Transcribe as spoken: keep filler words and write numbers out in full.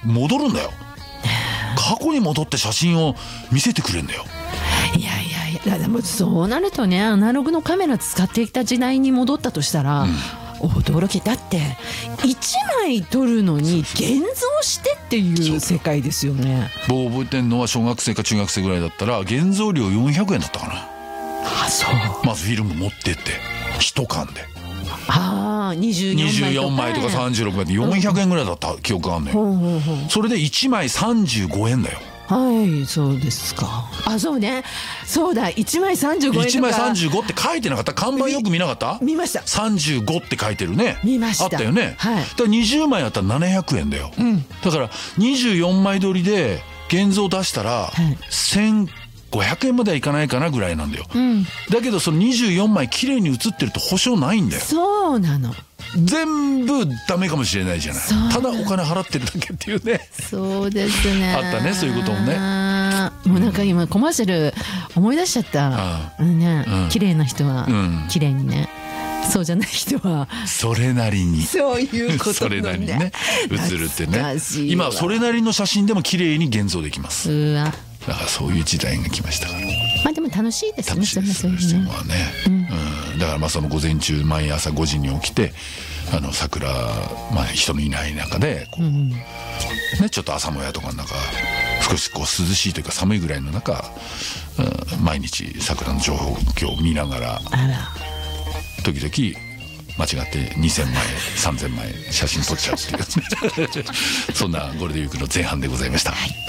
戻るんだよ。過去に戻って写真を見せてくれるんだよ。 いやいやいや、でもそうなるとね、アナログのカメラ使ってきた時代に戻ったとしたら、うん、驚き。だっていちまい撮るのに現像してっていう世界ですよね。 僕覚えてんのは小学生か中学生ぐらいだったら現像料よんひゃくえんだったかな。 あ、そう。 まずフィルム持ってって一缶で、 ああ、にじゅうよんまいとかにじゅうよんまいとかさんじゅうろくまいでよんひゃくえんぐらいだった記憶があるのよ、うんうんうん、それでいちまいさんじゅうごえんだよ。 はい、そうですか。あ、そうね、そうだ、いちまいさんじゅうごえんとか。いちまいさんじゅうごって書いてなかった？看板よく見なかった？ 見ました。 さんじゅうごって書いてるね。 見ました。 あったよね、 はい、 だからにじゅうまいあったらななひゃくえんだよ、うん、だからにじゅうよんまい撮りで現像出したら、はい、せんごひゃくえんまではいかないかなぐらいなんだよ、うん、だけどそのにじゅうよんまい綺麗に写ってると保証ないんだよ。 そうなの。 全部ダメかもしれないじゃない。ただお金払ってるだけっていうね。 そうですね。 あったね、そういうこともね。 もうなんか今コマーシャル思い出しちゃった、うんね、うん、綺麗な人は綺麗にね、うん、そうじゃない人はそれなりに、 そういうことそれなりにね写るってね。今それなりの写真でも綺麗に現像できます。うわ、だからそういう時代が来ましたから。 まあでも楽しいですね。 楽しいですね。まあね、うんうん、だからまあその午前中毎朝ごじに起きて、あの桜、まあ人のいない中でこう、うん、ね、ちょっと朝もやとかの中、少しこう涼しいというか寒いぐらいの中、うん、毎日桜の情報を見ながら、あら、時々間違ってにせんまいさんぜんまい写真撮っちゃうっていうそんなゴールデンウィークの前半でございました。はい。